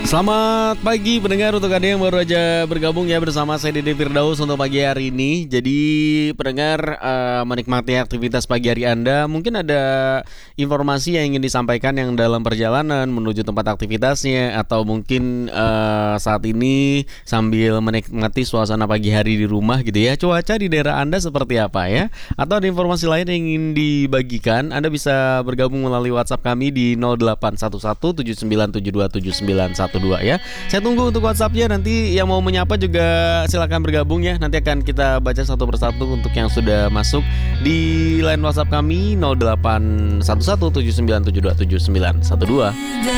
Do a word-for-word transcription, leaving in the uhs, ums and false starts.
Selamat pagi pendengar, untuk Anda yang baru aja bergabung ya bersama saya Dede Firdaus untuk pagi hari ini. Jadi pendengar uh, menikmati aktivitas pagi hari Anda, mungkin ada informasi yang ingin disampaikan yang dalam perjalanan menuju tempat aktivitasnya, atau mungkin uh, saat ini sambil menikmati suasana pagi hari di rumah gitu ya. Cuaca di daerah Anda seperti apa ya? Atau ada informasi lain yang ingin dibagikan, Anda bisa bergabung melalui WhatsApp kami di nol delapan satu satu tujuh sembilan tujuh dua tujuh sembilan satu dua ya. Saya tunggu untuk WhatsApp-nya. Nanti yang mau menyapa juga silakan bergabung ya. Nanti akan kita baca satu persatu untuk yang sudah masuk di line WhatsApp kami nol delapan satu satu tujuh sembilan tujuh dua tujuh sembilan satu dua.